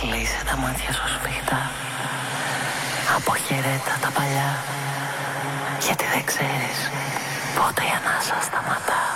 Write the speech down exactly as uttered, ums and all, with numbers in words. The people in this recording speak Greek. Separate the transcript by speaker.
Speaker 1: Κλείσε τα μάτια σου σφίχτα. Αποχαιρέτα τα παλιά. Γιατί δεν ξέρεις πότε η ανάσα σταματά.